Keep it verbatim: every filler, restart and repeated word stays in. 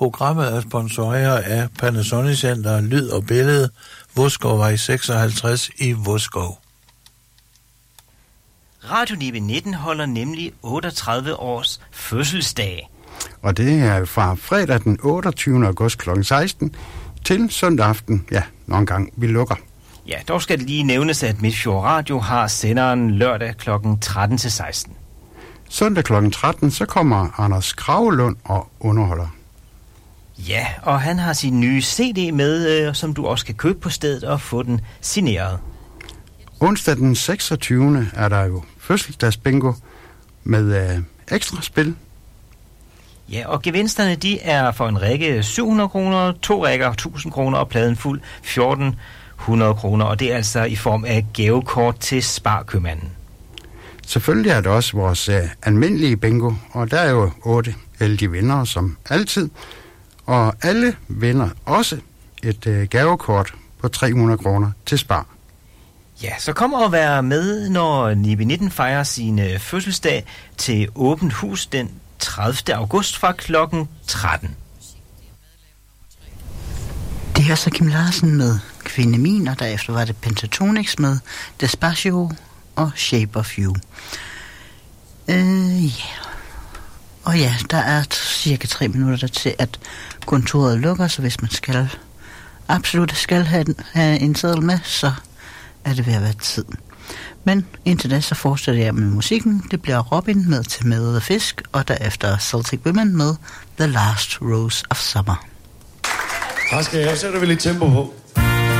Programmet er sponsoreret af Panasonic Center, Lyd og Billede, Vodskov seksoghalvtreds i Vodskov. Radio Nibe nitten holder nemlig otteogtredive års fødselsdag. Og det er fra fredag den otteogtyvende august klokken seksten til søndag aften, ja, nogle gange vi lukker. Ja, dog skal det lige nævnes, at Midtfjord Radio har senderen lørdag klokken tretten til seksten. Søndag klokken tretten, så kommer Anders Kragelund og underholder. Ja, og han har sin nye C D med, øh, som du også kan købe på stedet og få den signeret. Onsdag den seksogtyvende er der jo fødselsdagsbingo med øh, ekstra spil. Ja, og gevinsterne de er for en række syv hundrede kroner, to rækker tusind kroner og pladen fuld fjorten hundrede kroner, og det er altså i form af gavekort til Sparkøbmanden. Selvfølgelig er det også vores øh, almindelige bingo, og der er jo otte heldige vindere som altid. Og alle vinder også et øh, gavekort på tre hundrede kroner til Spar. Ja, så kom og vær med, når Nibe nitten fejrer sin øh, fødselsdag til åbent hus den tredivte august fra klokken tretten. Det er så Kim Larsen med Kvinde Min, og derefter var det Pentatonix med Despacio og Shape of You. Øh, ja. Yeah. Og ja, der er cirka tre minutter til, at kontoret lukker, så hvis man skal absolut skal have, have en seddel med, så er det ved at være tid. Men indtil da, så fortsætter jeg med musikken. Det bliver Robin med Til Med og Fisk, og derefter Celtic Women med The Last Rose of Summer. Her skal jeg, så sætter vi lidt tempo på.